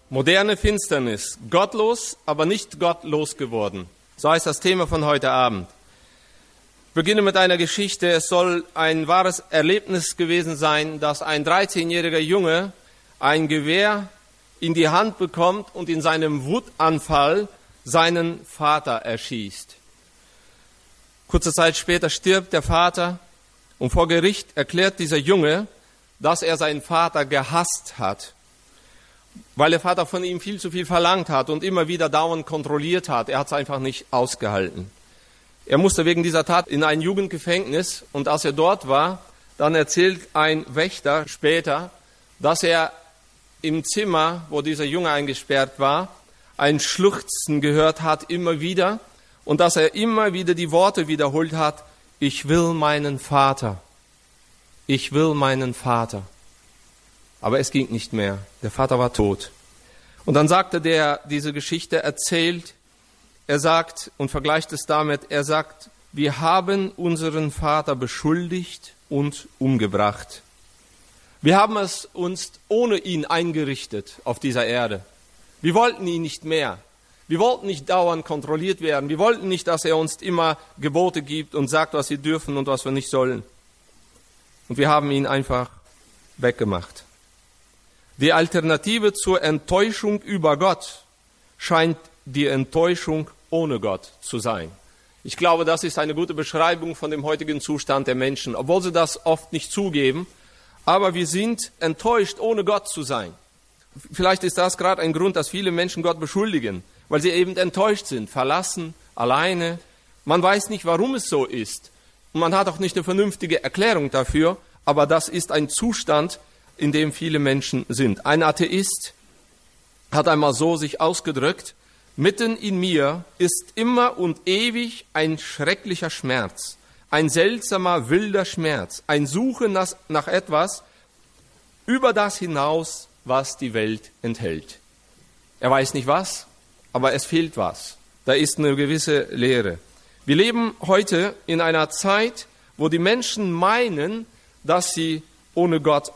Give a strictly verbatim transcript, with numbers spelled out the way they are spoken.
Moderne Finsternis, gottlos, aber nicht gottlos geworden. So heißt das Thema von heute Abend. Ich beginne mit einer Geschichte. Es soll ein wahres Erlebnis gewesen sein, dass ein dreizehnjähriger Junge ein Gewehr in die Hand bekommt und in seinem Wutanfall seinen Vater erschießt. Kurze Zeit später stirbt der Vater und vor Gericht erklärt dieser Junge, dass er seinen Vater gehasst hat, weil der Vater von ihm viel zu viel verlangt hat und immer wieder dauernd kontrolliert hat. Er hat es einfach nicht ausgehalten. Er musste wegen dieser Tat in ein Jugendgefängnis und als er dort war, dann erzählt ein Wächter später, dass er im Zimmer, wo dieser Junge eingesperrt war, ein Schluchzen gehört hat immer wieder und dass er immer wieder die Worte wiederholt hat: Ich will meinen Vater, ich will meinen Vater. Aber es ging nicht mehr. Der Vater war tot. Und dann sagte der, diese Geschichte erzählt, er sagt und vergleicht es damit, er sagt, wir haben unseren Vater beschuldigt und umgebracht. Wir haben es uns ohne ihn eingerichtet auf dieser Erde. Wir wollten ihn nicht mehr. Wir wollten nicht dauernd kontrolliert werden. Wir wollten nicht, dass er uns immer Gebote gibt und sagt, was wir dürfen und was wir nicht sollen. Und wir haben ihn einfach weggemacht. Die Alternative zur Enttäuschung über Gott scheint die Enttäuschung ohne Gott zu sein. Ich glaube, das ist eine gute Beschreibung von dem heutigen Zustand der Menschen, obwohl sie das oft nicht zugeben. Aber wir sind enttäuscht, ohne Gott zu sein. Vielleicht ist das gerade ein Grund, dass viele Menschen Gott beschuldigen, weil sie eben enttäuscht sind, verlassen, alleine. Man weiß nicht, warum es so ist. Und man hat auch nicht eine vernünftige Erklärung dafür, aber das ist ein Zustand, in dem viele Menschen sind. Ein Atheist hat einmal so sich ausgedrückt: Mitten in mir ist immer und ewig ein schrecklicher Schmerz, ein seltsamer, wilder Schmerz, ein Suchen nach, nach etwas über das hinaus, was die Welt enthält. Er weiß nicht was, aber es fehlt was. Da ist eine gewisse Leere. Wir leben heute in einer Zeit, wo die Menschen meinen, dass sie ohne Gott